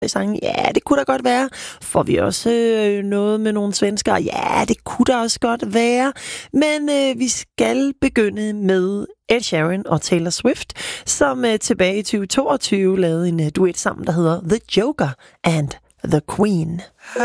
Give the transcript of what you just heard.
sange? Ja, det kunne da godt være. Får vi også noget med nogle svenskere? Ja, det kunne da også godt være. Men vi skal begynde med Ed Sheeran og Taylor Swift, som tilbage i 2022 lavede en duet sammen, der hedder The Joker and the Queen.